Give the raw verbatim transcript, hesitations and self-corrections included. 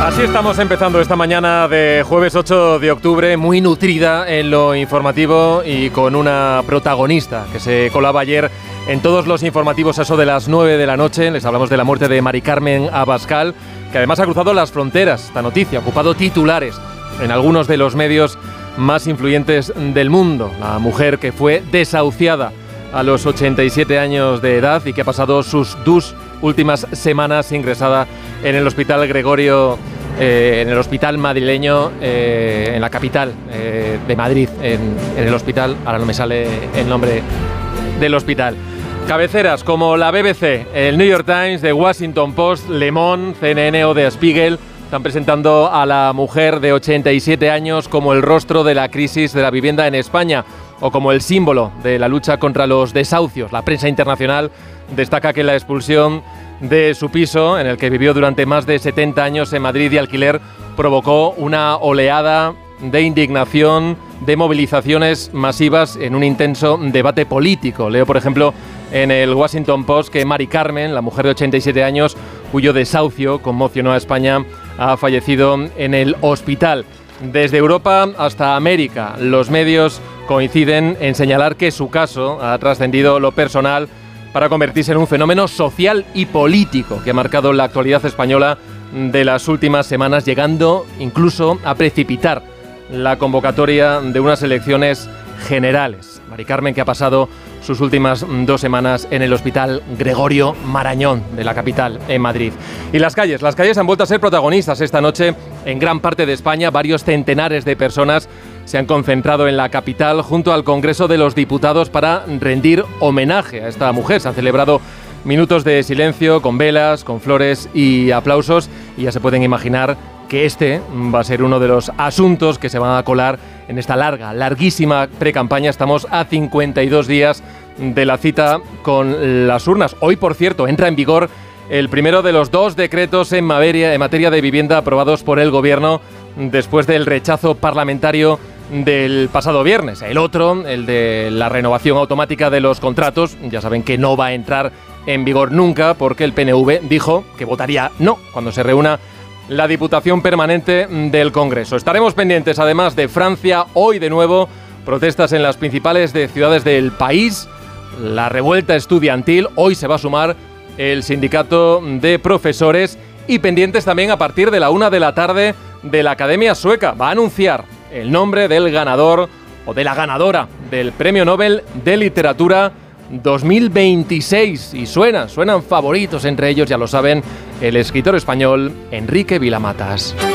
Así estamos empezando esta mañana de jueves ocho de octubre, muy nutrida en lo informativo y con una protagonista que se colaba ayer en todos los informativos a eso de las nueve de la noche. Les hablamos de la muerte de Mari Carmen Abascal, que además ha cruzado las fronteras. Esta noticia ha ocupado titulares en algunos de los medios más influyentes del mundo. La mujer que fue desahuciada a los ochenta y siete años de edad y que ha pasado sus dos últimas semanas ingresada en el Hospital Gregorio, eh, en el hospital madrileño, eh, en la capital eh, de Madrid, en, en el hospital, ahora no me sale el nombre del hospital. Cabeceras como la B B C, el New York Times, The Washington Post, Le Monde, C N N o The Spiegel están presentando a la mujer de ochenta y siete años como el rostro de la crisis de la vivienda en España o como el símbolo de la lucha contra los desahucios. La prensa internacional destaca que la expulsión de su piso, en el que vivió durante más de setenta años en Madrid de alquiler, provocó una oleada de indignación, de movilizaciones masivas en un intenso debate político. Leo, por ejemplo, en el Washington Post que Mari Carmen, la mujer de ochenta y siete años, cuyo desahucio conmocionó a España, ha fallecido en el hospital. Desde Europa hasta América, los medios coinciden en señalar que su caso ha trascendido lo personal para convertirse en un fenómeno social y político que ha marcado la actualidad española de las últimas semanas, llegando incluso a precipitar la convocatoria de unas elecciones generales. Mari Carmen, que ha pasado sus últimas dos semanas en el Hospital Gregorio Marañón de la capital, en Madrid. Y las calles, las calles han vuelto a ser protagonistas esta noche en gran parte de España. Varios centenares de personas se han concentrado en la capital junto al Congreso de los Diputados para rendir homenaje a esta mujer. Se han celebrado minutos de silencio con velas, con flores y aplausos, y ya se pueden imaginar que este va a ser uno de los asuntos que se van a colar en esta larga, larguísima precampaña. Estamos a cincuenta y dos días de la cita con las urnas. Hoy, por cierto, entra en vigor el primero de los dos decretos en materia, en materia de vivienda aprobados por el Gobierno después del rechazo parlamentario del pasado viernes. El otro, el de la renovación automática de los contratos, ya saben que no va a entrar en vigor nunca porque el P N V dijo que votaría no cuando se reúna la Diputación Permanente del Congreso. Estaremos pendientes además de Francia. Hoy de nuevo protestas en las principales de ciudades del país. La revuelta estudiantil. Hoy se va a sumar el sindicato de profesores. Y pendientes también a partir de la una de la tarde de la Academia Sueca. Va a anunciar el nombre del ganador o de la ganadora del Premio Nobel de Literatura dos mil veintiséis. Y suenan, suenan favoritos entre ellos, ya lo saben, el escritor español Enrique Vilamatas.